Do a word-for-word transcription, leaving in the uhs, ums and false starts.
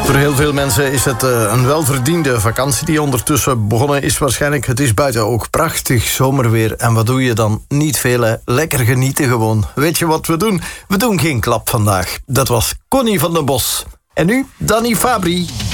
Voor heel veel mensen is het uh, een welverdiende vakantie die ondertussen begonnen is waarschijnlijk. Het is buiten ook prachtig zomerweer. En wat doe je dan? Niet veel, hè? Lekker genieten gewoon. Weet je wat we doen? We doen geen klap vandaag. Dat was Connie van den Bos. En nu Danny Fabri.